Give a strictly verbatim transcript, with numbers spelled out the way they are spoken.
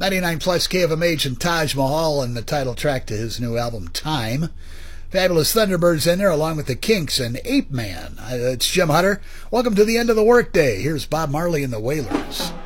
ninety-nine plus K of M H and Taj Mahal and the title track to his new album, Time. Fabulous Thunderbirds in there along with the Kinks and Ape Man. Uh, it's Jim Hutter. Welcome to the end of the workday. Here's Bob Marley and the Wailers.